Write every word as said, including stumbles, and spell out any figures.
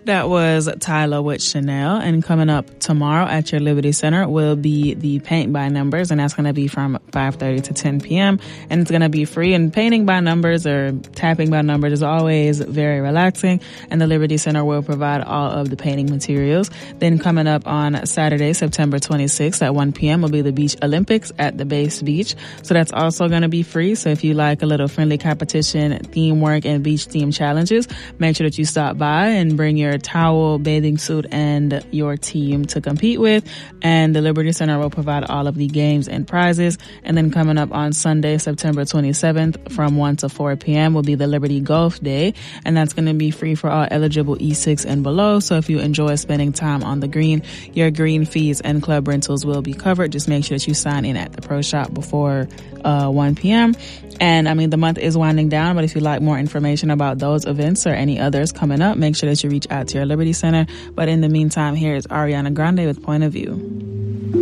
That was Tyler with Chanel. And coming up tomorrow at your Liberty Center will be the Paint by Numbers, and that's going to be from five thirty to ten p.m. And it's going to be free. And painting by numbers or tapping by numbers is always very relaxing. And the Liberty Center will provide all of the painting materials. Then coming up on Saturday, September twenty-sixth at one p.m. will be the Beach Olympics at the Base Beach. So that's also going to be free. So if you like a little friendly competition, theme work, and beach theme challenges, make sure that you stop by and bring your towel, bathing suit, and your team to compete with. And the Liberty Center will provide all of the games and prizes. And then coming up on Sunday, September twenty-seventh from one to four p.m. will be the Liberty Golf Day. And that's going to be free for all eligible E six and below. So if you enjoy spending time on the green, your green fees and club rentals will be covered. Just make sure that you sign in at the pro shop before uh one p.m. And I mean, the month is winding down, but if you'd like more information about those events or any others coming up, make sure that you reach out to your Liberty Center. But in the meantime, here is Ariana Grande with Point of View.